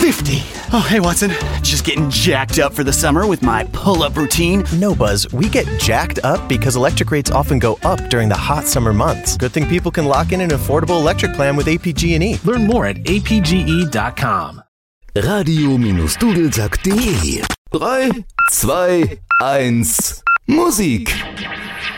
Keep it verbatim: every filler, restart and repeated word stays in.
fifty. Oh, hey, Watson. Just getting jacked up for the summer with my pull-up routine. No, Buzz. We get jacked up because electric rates often go up during the hot summer months. Good thing people can lock in an affordable electric plan with A P G and E. Learn more at A P G E dot com. radio-dudelsack punkt de. drei, zwei, eins, Musik.